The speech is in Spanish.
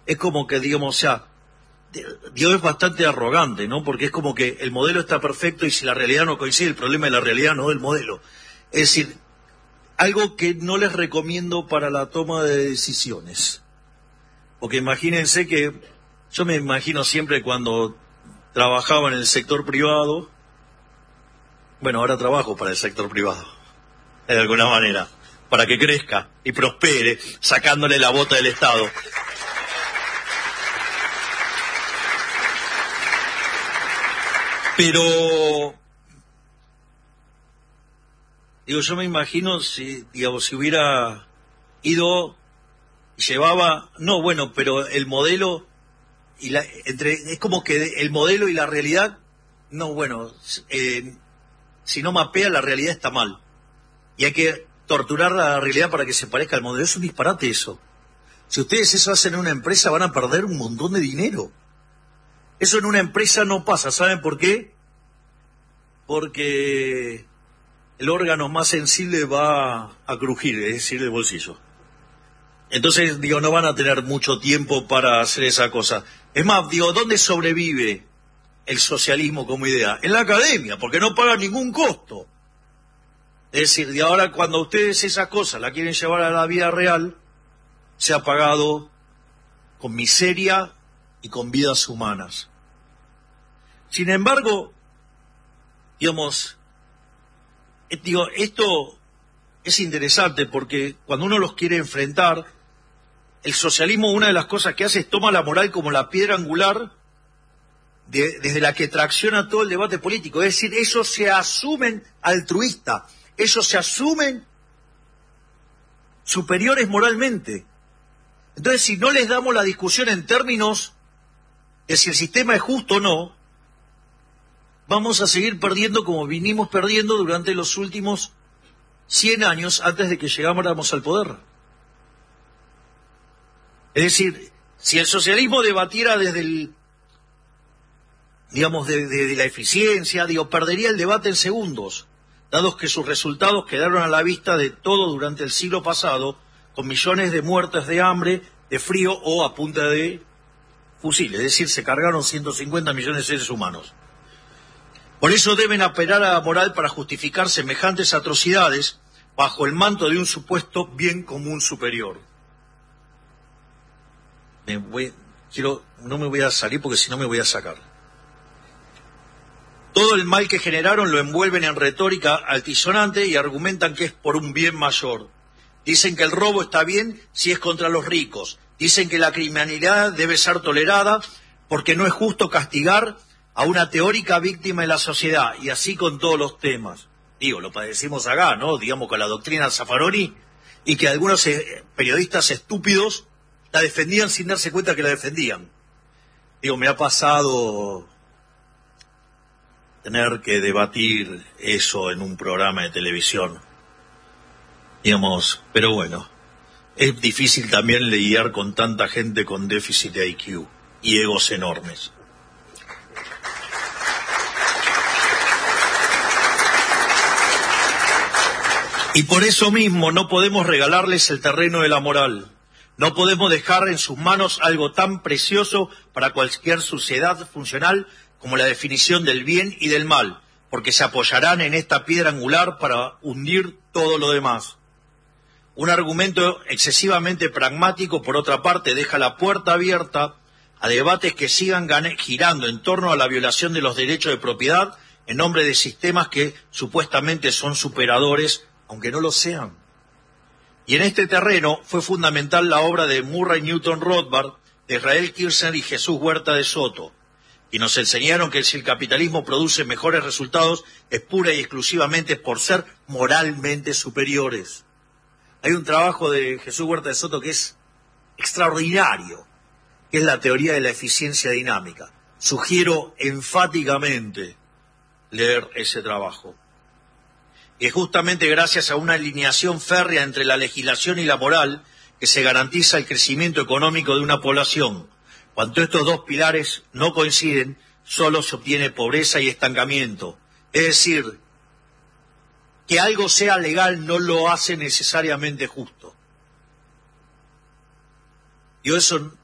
es como que, digamos, o sea, Dios es bastante arrogante, ¿no? Porque es como que el modelo está perfecto y si la realidad no coincide, el problema es la realidad, no del modelo. Es decir, algo que no les recomiendo para la toma de decisiones. Porque imagínense que, yo me imagino siempre cuando trabajaba en el sector privado, bueno, ahora trabajo para el sector privado, de alguna manera, para que crezca y prospere, sacándole la bota del Estado. Pero, digo, yo me imagino si, digamos, si hubiera ido, llevaba, no, bueno, pero el modelo, y es como que el modelo y la realidad, no, bueno, si no mapea la realidad está mal. Y hay que torturar la realidad para que se parezca al modelo. Es un disparate eso. Si ustedes eso hacen en una empresa van a perder un montón de dinero. Eso en una empresa no pasa, ¿saben por qué? Porque el órgano más sensible va a crujir, es decir, el bolsillo. Entonces, digo, no van a tener mucho tiempo para hacer esa cosa. Es más, digo, ¿dónde sobrevive el socialismo como idea? En la academia, porque no paga ningún costo. Es decir, de ahora cuando ustedes esa cosa la quieren llevar a la vida real, se ha pagado con miseria y con vidas humanas. Sin embargo, digamos, esto es interesante porque cuando uno los quiere enfrentar, el socialismo, una de las cosas que hace es toma la moral como la piedra angular desde la que tracciona todo el debate político. Es decir, ellos se asumen altruistas, ellos se asumen superiores moralmente. Entonces, si no les damos la discusión en términos de si el sistema es justo o no, vamos a seguir perdiendo como vinimos perdiendo durante los últimos 100 años antes de que llegáramos al poder. Es decir, si el socialismo debatiera desde desde la eficiencia, perdería el debate en segundos, dados que sus resultados quedaron a la vista de todo durante el siglo pasado, con millones de muertes de hambre, de frío o a punta de fusil. Es decir, se cargaron 150 millones de seres humanos. Por eso deben apelar a la moral para justificar semejantes atrocidades bajo el manto de un supuesto bien común superior. No me voy a salir porque si no me voy a sacar. Todo el mal que generaron lo envuelven en retórica altisonante y argumentan que es por un bien mayor. Dicen que el robo está bien si es contra los ricos. Dicen que la criminalidad debe ser tolerada porque no es justo castigar a una teórica víctima de la sociedad. Y así con todos los temas. Lo padecimos acá, ¿no? Digamos con la doctrina Zaffaroni y que algunos periodistas estúpidos la defendían sin darse cuenta que la defendían. Me ha pasado tener que debatir eso en un programa de televisión. Pero bueno, es difícil también lidiar con tanta gente con déficit de IQ y egos enormes. Y por eso mismo no podemos regalarles el terreno de la moral. No podemos dejar en sus manos algo tan precioso para cualquier sociedad funcional como la definición del bien y del mal, porque se apoyarán en esta piedra angular para hundir todo lo demás. Un argumento excesivamente pragmático, por otra parte, deja la puerta abierta a debates que sigan girando en torno a la violación de los derechos de propiedad en nombre de sistemas que supuestamente son superadores, aunque no lo sean. Y en este terreno fue fundamental la obra de Murray Newton Rothbard, de Israel Kirzner y Jesús Huerta de Soto, y nos enseñaron que si el capitalismo produce mejores resultados es pura y exclusivamente por ser moralmente superiores. Hay un trabajo de Jesús Huerta de Soto que es extraordinario, que es la teoría de la eficiencia dinámica. Sugiero enfáticamente leer ese trabajo. Y es justamente gracias a una alineación férrea entre la legislación y la moral que se garantiza el crecimiento económico de una población. Cuando estos dos pilares no coinciden, solo se obtiene pobreza y estancamiento. Es decir, que algo sea legal no lo hace necesariamente justo. Y eso